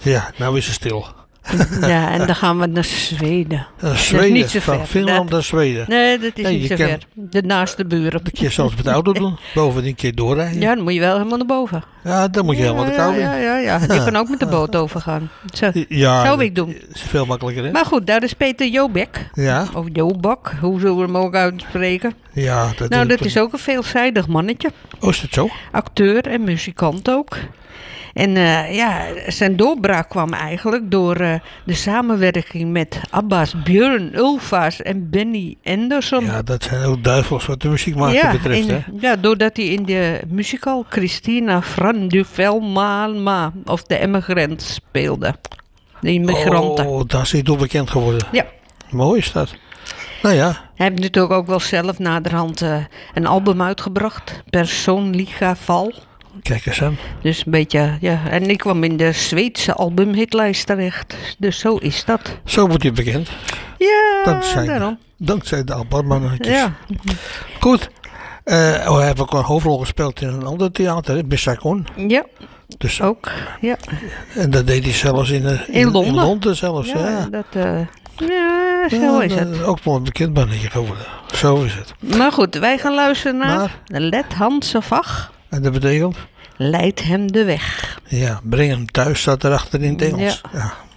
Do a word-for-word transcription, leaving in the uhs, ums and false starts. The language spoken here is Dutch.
Ja, nou is het stil. Ja, en dan gaan we naar Zweden. Uh, Zweden, dat is niet zo ver. Van Finland dat, naar Zweden. Nee, dat is nee, niet zo kan, ver. De naaste buren. Dat kun je zelfs met de auto doen. Bovendien kun je doorrijden. Ja, dan moet je wel helemaal naar boven. Ja, dan moet je ja, helemaal de ja, kou in. ja, ja, ja. Je kan ook met de boot overgaan. Zo, ja, zou ik doen. Dat is veel makkelijker, hè? Maar goed, daar is Peter Jobek. Ja. Of Jobak, hoe zullen we hem ook uitspreken? Ja, dat nou, is dat is ook een veelzijdig mannetje. Oh, is dat zo? Acteur en muzikant ook. En uh, ja, zijn doorbraak kwam eigenlijk door uh, de samenwerking met Abba's Björn Ulvaeus en Benny Andersson. Ja, dat zijn ook duivels wat de muziek maken ja, betreft, in, hè? Ja, doordat hij in de musical Christina Fran du Velmalma of de Emigrant speelde. De immigranten. Oh, daar is hij door bekend geworden. Ja. Mooi is dat. Nou ja. Hij heeft natuurlijk ook wel zelf naderhand uh, een album uitgebracht. Persoonlijke Val. Kijk eens aan. Dus een beetje, ja. En ik kwam in de Zweedse albumhitlijst terecht. Dus zo is dat. Zo wordt hij bekend. Ja, dankzij daarom. De, dankzij de Albarmannetjes. Ja. Goed. Uh, oh, hij heeft ook een hoofdrol gespeeld in een ander theater, hè? Bissacon. Ja. Dus, ook, ja. En dat deed hij zelfs in, in, in Londen. In Londen zelfs, ja. ja. Dat, uh, ja, zo ja, is het. Ook wel een bekend mannetje geworden. Zo is het. Maar goed, wij gaan luisteren naar, naar? Let Hanse Vach. En dat betekent? Leid hem de weg. Ja, breng hem thuis, staat erachter in het Engels. Ja. Ja.